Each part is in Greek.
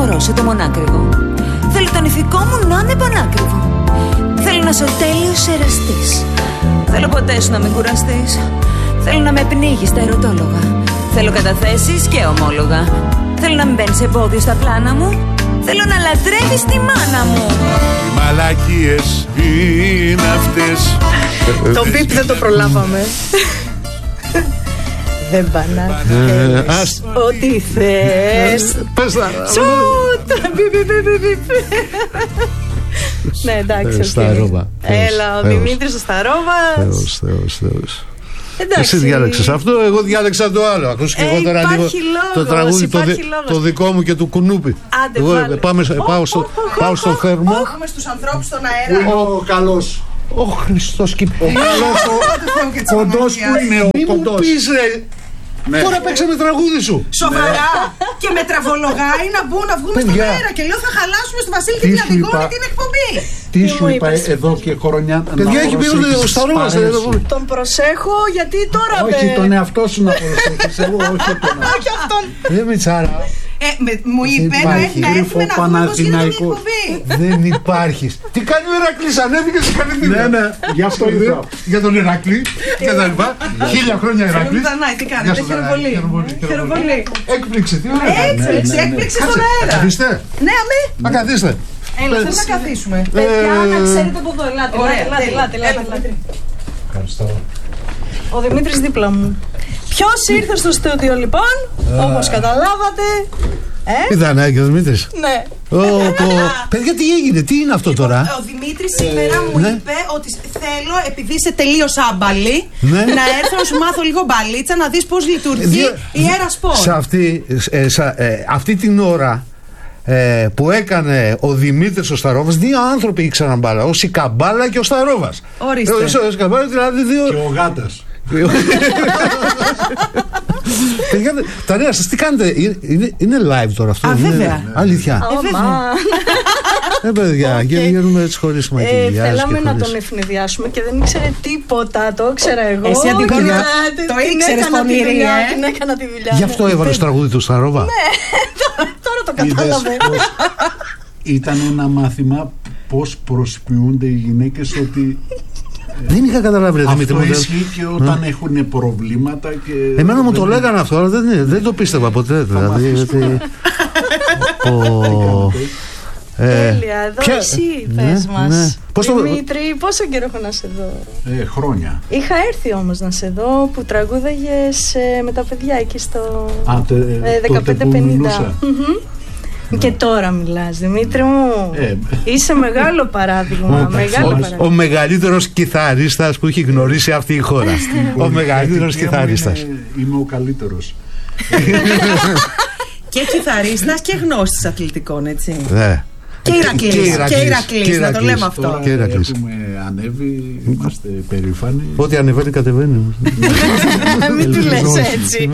σταυρώσω το μονάκριβο. Θέλω το νηφικό μου να είναι πανάκριβο. Θέλω να είσαι ο τέλειος εραστής. Θέλω ποτέ σου να μην κουραστείς. Θέλω να με πνίγεις τα ερωτόλογα. Θέλω καταθέσεις και ομόλογα. Θέλω να μην μπαίνεις εμπόδιο στα πλάνα μου. Θέλω να λατρεύεις τη μάνα μου. Οι μαλακίες είναι αυτές. Το πιπ δεν το προλάβαμε. Δεν πανάκριβες ό,τι θες. Πες τα. Σουτ. Ναι, εντάξει. Σταρόβα. Έλα, ο Δημήτρης ο Σταρόβας. Θεός. Εντάξει. Εσύ διάλεξες αυτό, εγώ διάλεξα το άλλο. Ακούς και εγώ τώρα λίγο το τραγούδι το δικό μου και του Κουνούπι. Εγώ πάω στο θέρμο. Έχουμε στους ανθρώπους στον αέρα. Ο καλός. Ο Χριστός και ο Κοντός που είναι ο κοντός. Μη μου πεις ρε. Τώρα παίξαμε τραγούδι σου. Σοβαρά. Και με τραβολογάει να βγούμε στον αέρα. Και λέω θα χαλάσουμε στο Βασίλη και την Αντιγόνη την εκπομπή. Τι σου είπα εδώ και χρόνια. Παιδιά, έχει πει ο Σταρόβας. Τον προσέχω γιατί τώρα. Όχι, τον εαυτό σου να προσέχεις. Εγώ όχι τον αυτόν. Δεν Μιτσάρα. Μου είπε να έρθουμε να βγούμε πώς γίνεται την εκπομπή. Δεν υπάρχεις. Τι κάνει ο Ηρακλής, ανέβηκε σε κανένα. Ναι, γι' αυτό είδα. Για τον Ηρακλή και τα λοιπά. 1000 χρόνια Ηρακλής. Τι κάνετε, χαίρομαι πολύ. Έκπληξη, τι ωραία. Έκπληξη στον αέρα. Καθίστε. Ναι, αμέ. Να καθίστε. Έλα, θέλω να καθίσουμε. Παιδιά, να ξέρετε από εδώ, ελάτε. Ευχαριστώ. Ο Δημήτρης δίπλα μου. Ποιος ήρθε στο στούντιο λοιπόν, όπως καταλάβατε. Ιδανάκι ο Δημήτρης. Ναι. Παιδιά, τι έγινε, τι είναι αυτό τώρα. Ο Δημήτρης σήμερα μου είπε ότι θέλω, επειδή είσαι τελείως άμπαλη, να έρθω να σου μάθω λίγο μπαλίτσα, να δεις πώς λειτουργεί η Air Sport. Σε αυτή την ώρα που έκανε ο Δημήτρης ο Σταρόβας, δύο άνθρωποι ήξεραν μπάλα. Ο Σικαμπάλα και ο Σταρόβας. Ορίστε. Ο Σικαμπάλα δηλαδή δύο. Και ο Γάτας. Παιδιά, τα νέα σας τι κάνετε? Είναι live τώρα αυτό? Βέβαια. Αλήθεια? Παιδιά, γίνουμε έτσι χωρίς μακιγιάζ. Θέλαμε να τον ευνηδιάσουμε και δεν ήξερε τίποτα. Το ήξερα εγώ. Εσύ Αντιγόνια το ήξερες πονηρία. Την έκανα τη δουλειά. Γι' αυτό έβαλε το τραγούδι του Σταρόβα. Ναι, τώρα το κατάλαβε. Ήταν ένα μάθημα πώς προσποιούνται οι γυναίκες ότι δεν είχα καταλάβει, Δημήτρη. Αυτό ισχύει και όταν έχουν προβλήματα. Και εμένα μου το λέγανε αυτό, αλλά δεν το πίστευα ποτέ. Δηλαδή. Τέλεια, εδώ εσύ πες μας. Δημήτρη, πόσο καιρό έχω να σε δω? Χρόνια. Είχα έρθει όμως να σε δω που τραγούδαγες με τα παιδιά εκεί στο 1550. Και τώρα μιλάς, Δημήτρη μου. Είσαι μεγάλο παράδειγμα. Ο μεγαλύτερος κιθαρίστας που έχει γνωρίσει αυτή η χώρα. Ο μεγαλύτερος κιθαρίστας. Είμαι ο καλύτερος. Και κιθαρίστας και γνώστης αθλητικών, έτσι. Ναι. Και Ηρακλής, να το λέμε αυτό. Τώρα έχουμε ανέβει, είμαστε περήφανοι. Ό,τι ανεβαίνει κατεβαίνει. Μην του λες έτσι.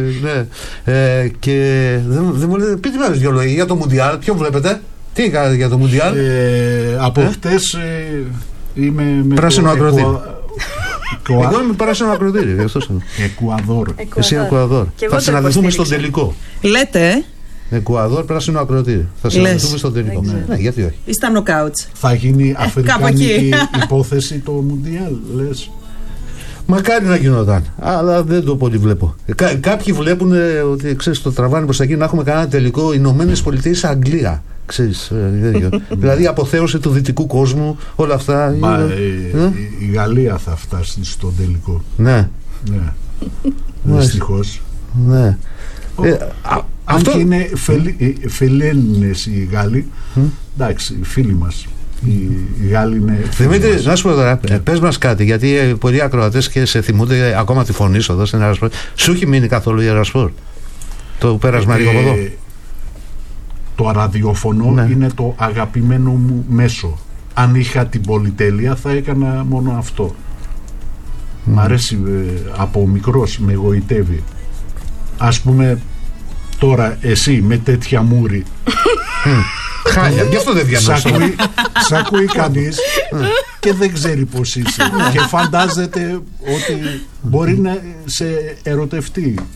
Και δεν μου λέτε, πείτε μας δυο λόγια για το Μουντιάλ. Ποιο βλέπετε? Τι κάνετε για το Μουντιάλ? Από χτες είμαι με πράσινο ακροτήρι. Εγώ είμαι πράσινο ακροτήρι. Εκουαδόρ. Εσύ Εκουαδόρ. Θα συναντηθούμε στον τελικό. Λέτε. Εκουαδόρ, πράσινο ακροτήρι. Θα συναντηθούμε στον τελικό. Ναι, γιατί όχι. Ή στα νοκάουτς. Θα γίνει αφρικανική υπόθεση το Μουντιάλ, λες? Μακάρι να γινόταν, αλλά δεν το πολύ βλέπω. Κάποιοι βλέπουν ότι ξέρεις, το τραβάνε προς τα εκεί να έχουμε κανένα τελικό Ηνωμένες Πολιτείες Αγγλία. Ξέρεις, δηλαδή αποθέωση του δυτικού κόσμου, όλα αυτά. Η Γαλλία θα φτάσει στο τελικό. Ναι. Δυστυχώς. Ναι. Αν και είναι φελένες οι Γάλλοι, εντάξει, φίλοι μας. Οι Γάλλοι είναι. Δημήτρη, να σου πω τώρα, πες μας κάτι, γιατί πολλοί ακροατές και σε θυμούνται ακόμα τη φωνή σου εδώ στην Air Sport. Σου έχει μείνει καθόλου η Air Sport? Το πέρασμα λίγο από εδώ? Το ραδιοφωνό είναι το αγαπημένο μου μέσο. Αν είχα την πολυτέλεια θα έκανα μόνο αυτό. Μ' αρέσει, από μικρός με γοητεύει. Ας πούμε τώρα εσύ με τέτοια μούρη χάλια, γι' αυτό δεν διανόησα. Σ' ακούει κανείς και δεν ξέρει πως είσαι και φαντάζεται ότι μπορεί να σε ερωτευτεί.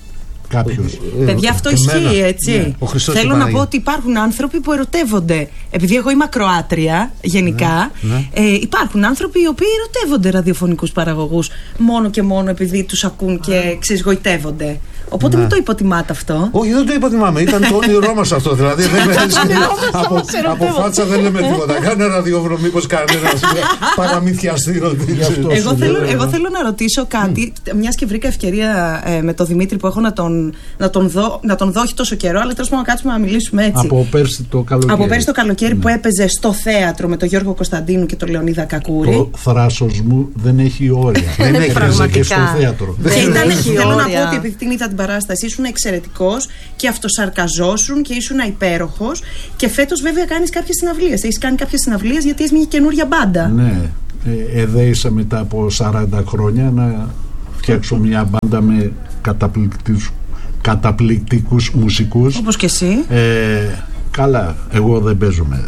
κάποιος. Παιδιά, αυτό ισχύει, έτσι. Θέλω να πω ότι υπάρχουν άνθρωποι που ερωτεύονται. Επειδή εγώ είμαι ακροάτρια, γενικά, υπάρχουν άνθρωποι οι οποίοι ερωτεύονται ραδιοφωνικούς παραγωγούς μόνο και μόνο επειδή τους ακούν και ξεσγοητεύονται. Οπότε μην το υποτιμάτε αυτό. Όχι, δεν το υποτιμάμε. Ήταν το όνειρό μας αυτό. Δηλαδή, από φάτσα δεν λέμε τίποτα. Κάνε ραδιόφωνο, μήπως κανένας παραμυθιαστεί. Εγώ θέλω να ρωτήσω κάτι, μιας και βρήκα ευκαιρία με τον Δημήτρη που έχω να τον δω όχι τόσο καιρό, αλλά τέλος πάντων να κάτσουμε να μιλήσουμε έτσι. Από πέρσι το καλοκαίρι. Που έπαιζε στο θέατρο με τον Γιώργο Κωνσταντίνου και τον Λεωνίδα Κακούρη. Το θράσος μου δεν έχει όρια. Δεν έχει και στο θέατρο. Θέλω να πω ότι επειδή την είδα την παράσταση, ήσουν εξαιρετικός και αυτοσαρκαζόσουν και ήσουν υπέροχος. Και φέτος βέβαια κάνεις κάποιες συναυλίες. Έχεις κάνει κάποιες συναυλίες γιατί είσαι μια καινούρια μπάντα. Ναι. Εδέησα μετά από 40 χρόνια να φτιάξω μια μπάντα με καταπληκτικούς μουσικούς. Όπως και εσύ. Καλά, εγώ δεν παίζομαι.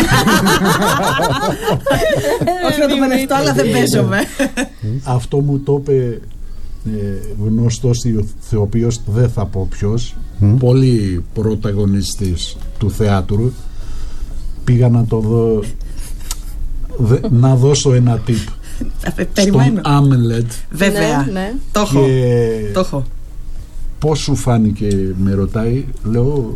Όχι να το πενευτώ, αλλά δεν παίζομαι. Αυτό μου το είπε γνωστός ηθοποιός, δεν θα πω ποιος, πολύ πρωταγωνιστής του θεάτρου. Πήγα να το δω, να δώσω ένα tip στον Άμλετ. Βέβαια, ναι. Το έχω. Πώς σου φάνηκε, με ρωτάει. Λέω,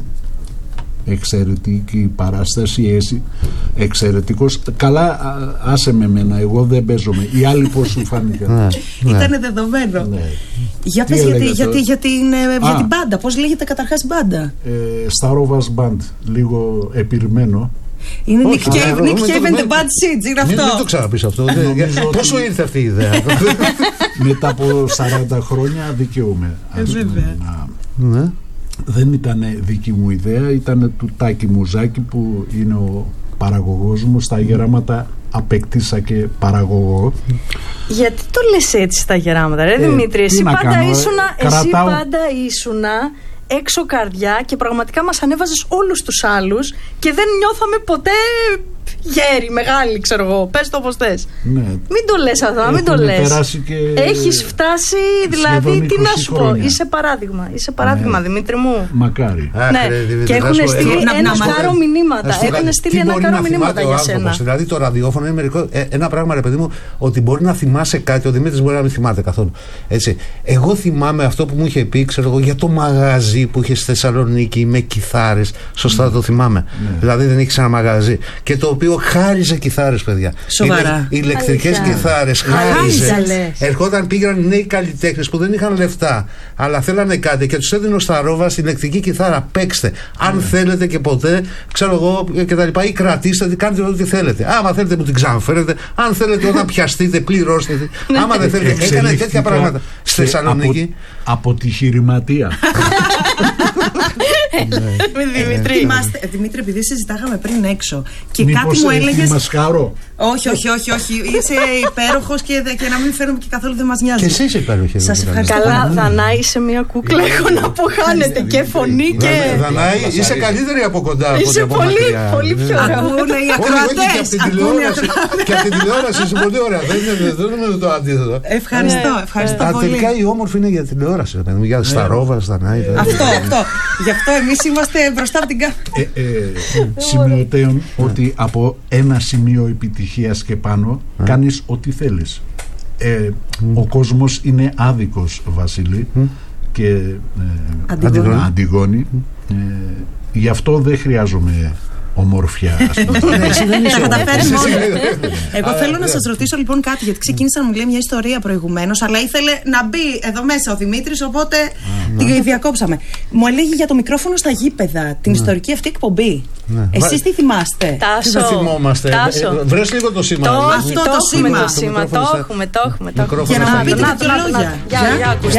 εξαιρετική παράσταση, εξαιρετικός. Καλά, άσε με μένα, εγώ δεν παίζομαι. Οι άλλοι πώς σου φάνηκε? Ήτανε δεδομένο. Για πες για την μπάντα. Πώς λέγεται καταρχάς η μπάντα? Starovas Band. Λίγο επιρρημένο. Είναι Nick Cave and the Bad Seeds. Είναι αυτό. Μην το ξαναπείς αυτό. Πόσο ήρθε αυτή η ιδέα? Μετά από 40 χρόνια δικαιούμαι. Ναι. Δεν ήταν δική μου ιδέα, ήταν του Τάκη Μουζάκη που είναι ο παραγωγός μου. Στα γεράματα απεκτήσα και παραγωγό. Γιατί το λες έτσι στα γεράματα, ρε Δημήτρη? Εσύ πάντα ήσουνα έξω καρδιά και πραγματικά μας ανέβαζες όλους τους άλλους και δεν νιώθαμε ποτέ γέροι, μεγάλοι, ξέρω εγώ. Πες το όπως θες. Ναι. Μην το λες αυτό, μην το λες. Έχεις φτάσει, δηλαδή, τι να σου πω. Είσαι παράδειγμα, Δημήτρη μου. Μακάρι. Ναι. Και έχουν στείλει ένα κάρο μηνύματα. Έχουν στείλει ένα κάρο μηνύματα για σένα. Δηλαδή το ραδιόφωνο είναι ένα πράγμα, ρε παιδί μου, ότι μπορεί να θυμάσαι κάτι. Ο Δημήτρης μπορεί να μην θυμάται καθόλου. Έτσι. Εγώ θυμάμαι αυτό που μου είχε πει, ξέρω εγώ, για το μαγαζί που είχε στη Θεσσαλονίκη με κιθάρες. Σωστά το θυμάμαι. Δηλαδή δεν είχε ένα μαγαζί. Και το οποίο χάριζε κιθάρες, παιδιά. Σοβαρά. Οι ηλεκτρικές κιθάρες χάριζε. Ερχόταν, πήγαν νέοι καλλιτέχνες που δεν είχαν λεφτά, αλλά θέλανε κάτι και τους έδινε ο Σταρόβας ηλεκτρική κιθάρα. Παίξτε. Αν θέλετε και ποτέ, ξέρω εγώ και τα λοιπά, ή κρατήστε, κάντε ό,τι θέλετε. Άμα θέλετε, μου την ξαναφέρετε. Αν θέλετε, όταν πιαστείτε, πληρώστε. Άμα δεν θέλετε, έκανε τέτοια πράγματα στη Θεσσαλονίκη. Από τη χειρηματία. Δημήτρη, επειδή συζητάγαμε πριν έξω και μήπως κάτι μου έλεγες. Όχι. Είσαι υπέροχος και να μην φέρουμε και καθόλου δεν μας νοιάζει. Και εσύ είσαι υπέροχη. Σας ευχαριστώ. Καλά, Δανάη, είσαι μια κούκλα. Έχω να πω, χάνετε και φωνή και. Δανάη, είσαι καλύτερη από κοντά. Είσαι πολύ πιο ωραία. Ακούνε οι ακροατές. Και από την τηλεόραση είσαι πολύ ωραία. Δεν είναι το αντίθετο. Ευχαριστώ πολύ. Τελικά η όμορφη είναι για τηλεόραση. Για Σταρόβα, Δανάη. Αυτό. Γι' αυτό εμείς είμαστε μπροστά από την κάμερα. Σημειωτέων ότι από ένα σημείο επιτυχίας και πάνω κάνεις ό,τι θέλεις. Ο κόσμος είναι άδικος, Βασίλη, και Αντιγόνη. Γι' αυτό δεν χρειάζομαι ομορφιά. Εγώ θέλω να σας ρωτήσω λοιπόν κάτι, γιατί ξεκίνησα να μου λέει μια ιστορία προηγουμένως, αλλά ήθελε να μπει εδώ μέσα ο Δημήτρης, οπότε τη διακόψαμε. Μου έλεγε για το μικρόφωνο στα γήπεδα, την ιστορική αυτή εκπομπή. Εσείς τι θυμάστε? Τι δεν θυμόμαστε? Βρες λίγο το σήμα. Αυτό το σήμα. Το έχουμε. Για να μου πείτε κάποια λόγια. Για.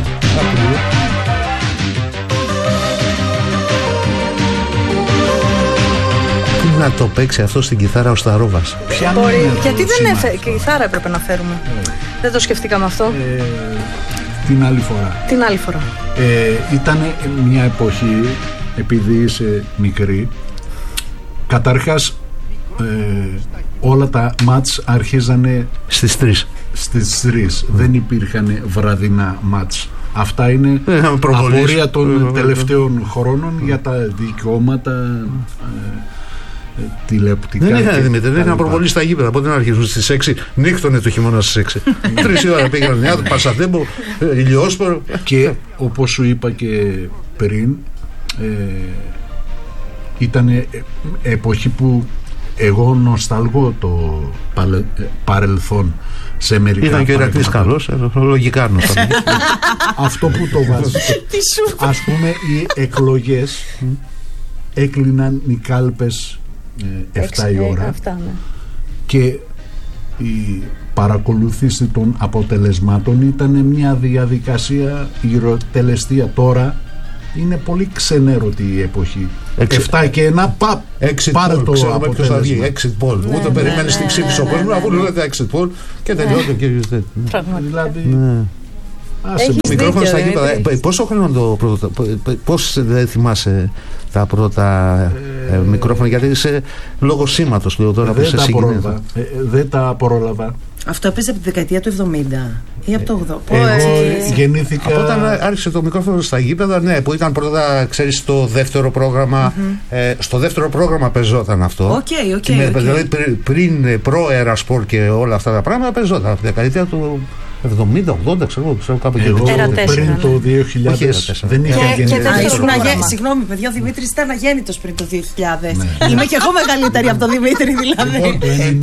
Να το παίξει αυτό στην κιθάρα ο Σταρόβας. Γιατί δεν έφερε? Κιθάρα έπρεπε να φέρουμε. Δεν το σκεφτήκαμε αυτό. Την άλλη φορά. Ήταν μια εποχή, επειδή είσαι μικρή, καταρχάς όλα τα μάτς αρχίζανε στις 3. Δεν υπήρχαν βραδινά μάτς. αυτά είναι απορία των τελευταίων χρόνων για τα δικαιώματα τηλεοπτικά. Δεν είχαν, Δημήτρη, δεν είχαν προβολή στα γήπεδα. Πότε να αρχίσουν στις 6, νύχτωνε το χειμώνα στις 6. 3 η ώρα πήγαν νέα, Πασατέμπο, Ηλιόσπορο. Και όπως σου είπα και πριν, ήταν εποχή που εγώ νοσταλγώ το παρελθόν σε μερικά. Ήταν και ο Ηρακλής καλός, λογικά νοσταλγώ. Αυτό που το βάζει. Ας πούμε, οι εκλογές έκλειναν οι κάλπες 7 η ώρα και η παρακολούθηση των αποτελεσμάτων ήταν μια διαδικασία γυροτελεστία. Τώρα είναι πολύ ξενέρωτη η εποχή. 7 και 1, πάρε το αποτέλεσμα. Exit poll. Ούτε περιμένεις την ψήφιση ο κόσμος, αφού λέτε exit poll και τελειώνει το κύριο. Δηλαδή μικρόφωνο στα γήπεδα. Πόσο χρόνο το πρώτο, πώς δεν θυμάσαι τα πρώτα μικρόφωνα, γιατί είσαι λόγω σήματος λέω τώρα που σε συγκινείται. Δεν τα πρόλαβα. Αυτό έπαιζε από τη δεκαετία του 70 ή από το 80. Εγώ γεννήθηκα. Από όταν άρχισε το μικρόφωνο στα γήπεδα, ναι, που ήταν πρώτα, ξέρεις, το δεύτερο πρόγραμμα. Στο δεύτερο πρόγραμμα πεζόταν αυτό. Δηλαδή πριν προ-Αέρα Σπορ και όλα αυτά τα πράγματα πεζόταν. Από τη δεκαετία του 70-80, ξέρω κάπου εκεί. Πριν το 2000 δεν είχα γεννηθεί. Συγγνώμη, παιδιά, ο Δημήτρης ήταν αγέννητος πριν το 2000. Είμαι και εγώ μεγαλύτερη από τον Δημήτρη, δηλαδή.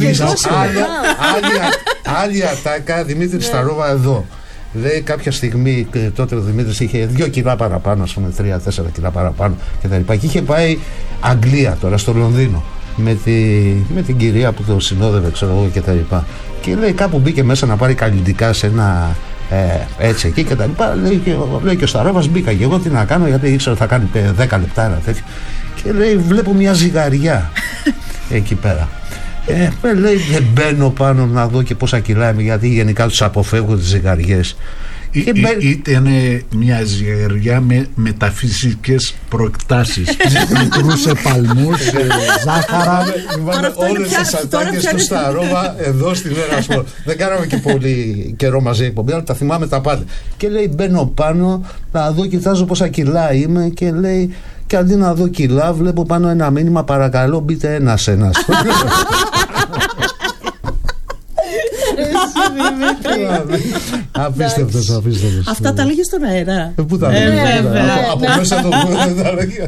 Άλλη ατάκα, Δημήτρη Σταρόβα εδώ. Λέει κάποια στιγμή, τότε ο Δημήτρης είχε 2 κιλά παραπάνω, ας πούμε 3-4 κιλά παραπάνω κτλ. Και είχε πάει Αγγλία τώρα, στο Λονδίνο, με την κυρία που το συνόδευε, ξέρω εγώ κτλ. Και λέει κάπου μπήκε μέσα να πάρει καλλιτικά σε ένα έτσι εκεί και τα λοιπά. Λέει και ο Σταρόβας, μπήκα και εγώ τι να κάνω, γιατί ήξερα θα κάνει 10 λεπτά ένα τέτοιο. Και λέει βλέπω μια ζυγαριά εκεί πέρα. Λέει δεν μπαίνω πάνω να δω και πόσα κιλά είμαι, γιατί γενικά τους αποφεύγω τις ζυγαριές. Ήταν μια ζυγαριά με μεταφυσικές προεκτάσεις. Μικρούς επαλμούς, ζάχαρα. Όλες τις ατάκες του Σταρόβα εδώ στην Αέρα Σπορ. Δεν κάναμε και πολύ καιρό μαζί εκπομπή, αλλά τα θυμάμαι τα πάντα. Και λέει μπαίνω πάνω να δω, κοιτάζω πόσα κιλά είμαι και λέει, και αντί να δω κιλά βλέπω πάνω ένα μήνυμα, παρακαλώ μπείτε ένας-ένας. Απίστευτος. Αυτά τα λέγε στον αέρα. Πού τα λέγε? Από μέσα το δεν τα λέγε.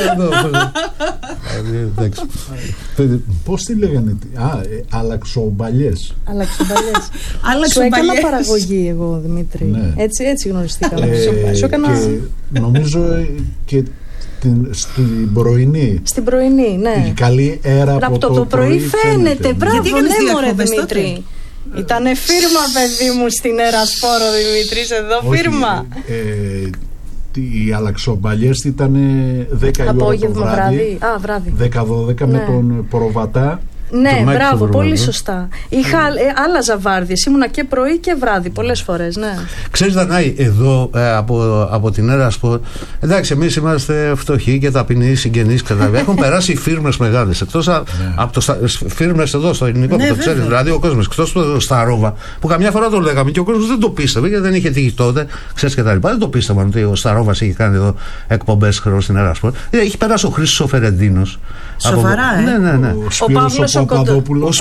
Πώς τη λέγανε? Αλαξομπαλιές. Σου έκανα παραγωγή εγώ, Δημήτρη. Έτσι γνωριστήκαμε. Νομίζω και στην πρωινή. Στην πρωινή, ναι. Η καλή αέρα από το πρωί φαίνεται. Μπράβο, ναι μωρέ Δημήτρη. Ήτανε φίρμα, παιδί μου, στην Αέρα Σπόρο, Δημήτρης, εδώ φίρμα. Οι αλαξομπαλιές ήταν 10 η ώρα το βράδυ. 10-12 με τον Προβατά. Ναι, μπράβο, πολύ σωστά. Είχα άλλαζα βάρδιες, ήμουνα και πρωί και βράδυ πολλές φορές, ναι. Ξέρεις, Δανάη, εδώ από την Αέρα Σπορ, εντάξει, εμείς είμαστε φτωχοί και ταπεινοί συγγενείς και τα έχουν περάσει φίρμες μεγάλες. Εκτός από το φίρμες εδώ στο ελληνικό που το ξέρει, δηλαδή ο κόσμος, εκτός του Σταρόβα, που καμιά φορά το λέγαμε και ο κόσμος δεν το πίστευε, γιατί δεν είχε τύχει τότε, ξέρεις και τα λοιπά. Δεν το πίστευαν ότι ο Σταρόβας είχε κάνει εδώ εκπομπές χρεώ στην Αέρα Σπορ. Έχει περάσει ο Χρήστος ο Φερεντίνος. Σοβαρά, ναι. Ο Παύλος ο Παπαδόπουλος.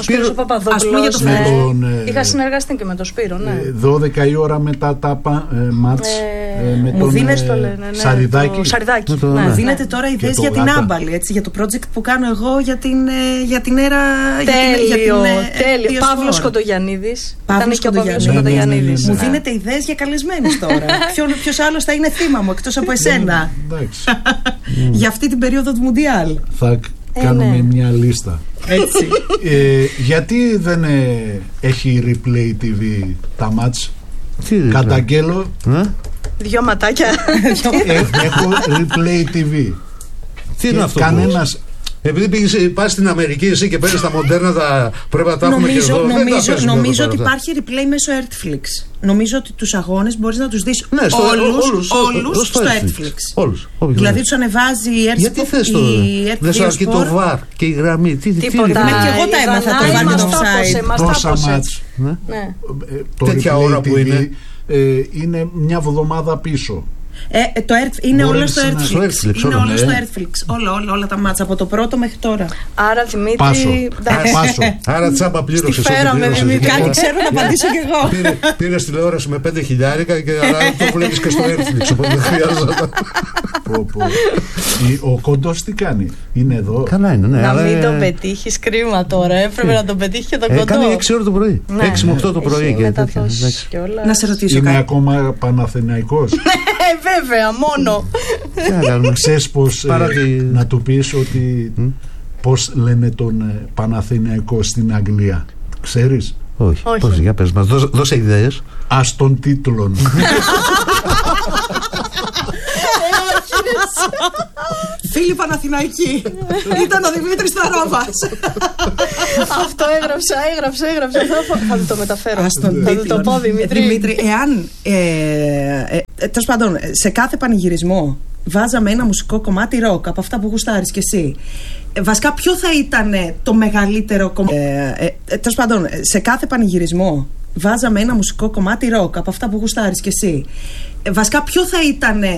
Είχα συνεργαστεί και με τον Σπύρο, ναι. 12 η ώρα μετά τα μάτς με τον Σαριδάκη. Μου δίνετε τώρα ιδέες για την Άμπαλη, για το project που κάνω εγώ για την Αέρα. Τέλειο. Παύλος Κοντογιαννίδης. Μου δίνετε ιδέες για καλεσμένους τώρα. Ποιος άλλος θα είναι θύμα μου εκτός από εσένα για αυτή την περίοδο του Μουντιάλ? Θα κάνουμε μια λίστα. Έτσι. Γιατί δεν έχει Replay TV τα μάτς? Καταγγέλλω. 2 ματάκια. Έχω Replay TV. Τι είναι αυτό? Κανένας. Επειδή πας στην Αμερική εσύ και παίρνεις τα μοντέρνα, πρέπει να τα έχουμε και εδώ. Νομίζω ότι υπάρχει replay μέσω Netflix. Νομίζω ότι τους αγώνες μπορείς να τους δεις όλους στο Netflix. Δηλαδή τους ανεβάζει η Netflix. Γιατί θες το? Δεν σου αρκεί το VAR και η γραμμή? Τίποτα. Και εγώ τα έμαθα το VAR και το offside. Τόσα μάτς. Τέτοια ώρα που είναι. είναι μια εβδομάδα πίσω. Είναι όλο στο Earthflix. Είναι όλο στο Earthflix. Όλα τα μάτσα από το πρώτο μέχρι τώρα. Άρα Δημήτρη. Πάσο. Άρα τσάμπα πλήρωσε. Φέραμε Δημήτρη. Κάτι ξέρω να απαντήσω κι εγώ. Πήρε τηλεόραση με 5 χιλιάρικα και το βλέπει και στο Earthflix. Οπότε δεν χρειάζεται. Ο Κοντός τι κάνει? Είναι εδώ? Καλά είναι, ναι. Να μην τον πετύχει, κρίμα τώρα. Έπρεπε να τον πετύχει και τον Κοντό. Κάνει 6 ώρα το πρωί. 6 με 8 το πρωί. Να σε ρωτήσω κάτι. Είναι ακόμα Παναθηναϊκός? Βέβαια, μόνο. Ξέρεις πως να του πεις ότι πώς λένε τον Παναθηναϊκό στην Αγγλία? Ξέρεις? Όχι. Πώς, για πες μας, δώσε ιδέες. Ας των τίτλων. Φίλοι Παναθηναϊκοί. Ήταν ο Δημήτρης Θαρόβας. Αυτό έγραψα. Θα το μεταφέρω. Θα το πω, Δημήτρη. Δημήτρη, εάν τέλος πάντων σε κάθε πανηγυρισμό βάζαμε ένα μουσικό κομμάτι ροκ από αυτά που γουστάρεις κι εσύ, βασικά ποιο θα ήταν το μεγαλύτερο κομμάτι? Τέλος πάντων σε κάθε πανηγυρισμό βάζαμε ένα μουσικό κομμάτι ροκ από αυτά που γουστάρεις κι εσύ, βασικά ποιο θα ήταν